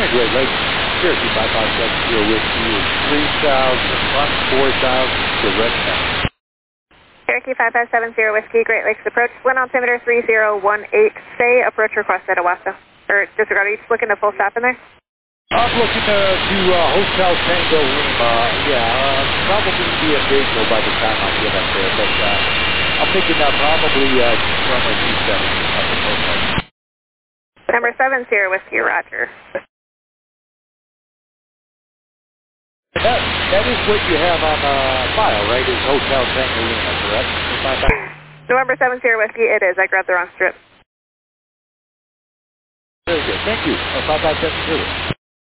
Great Lakes, Cherokee 5570 Whiskey is 3,000 front, 4,000 direct back. Cherokee 5570 Whiskey, Great Lakes approach, wind altimeter 3018, say approach request at Owasso. Or disregard, are you just looking to full stop in there? I'm looking to Hotel Tango Lima. Probably be a visual by the time I get up there, but I'm thinking probably runway 27. Number 70 Whiskey, roger. That is what you have on file, right? Is Hotel Tango Lima, correct? November 70 Whiskey, it is. I grabbed the wrong strip. Very good. Thank you. 5570.